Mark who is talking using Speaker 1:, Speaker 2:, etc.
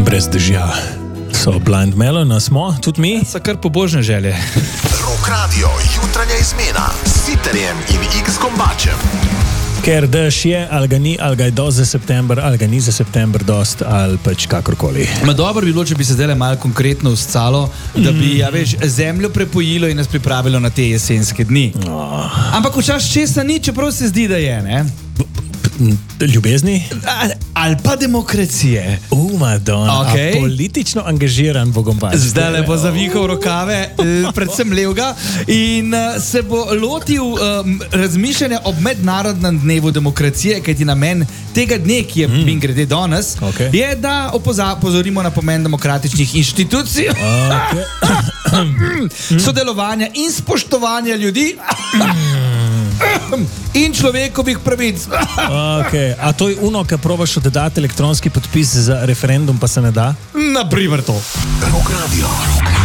Speaker 1: Brez dežja. So Blind Melon, smo, tudi mi.
Speaker 2: So kar pobožne želje.
Speaker 3: Rock Radio, jutranja izmena s Sitarjem in X-Gombačem.
Speaker 1: Ker dež je, ali ga ni, ali ga je dost za september, ali ga ni za september dost, ali pač kakorkoli.
Speaker 2: Ma dobro bi bilo, če bi se zdaj malo konkretno uscalo, da bi, zemljo prepojilo in nas pripravilo na te jesenske dni. Ampak včasih česa ni, čeprav se zdi, da je, ne?
Speaker 1: Ljubezni?
Speaker 2: Ali pa demokracije.
Speaker 1: Madonna,
Speaker 2: Okay.
Speaker 1: politično angažiran bo Gombač.
Speaker 2: Zdaj le bo zavihal rokave, predvsem levega, in se bo lotil razmišljanja ob mednarodnem dnevu demokracije, kajti namen tega dne, ki je grede danes, je, da opozorimo na pomen demokratičnih inštitucij, sodelovanja in spoštovanja ljudi in človekovih pravic.
Speaker 1: A to je uno, ki probaš oddati elektronski podpis za referendum, pa se ne da?
Speaker 2: Naprimer to.
Speaker 3: Rock Radio.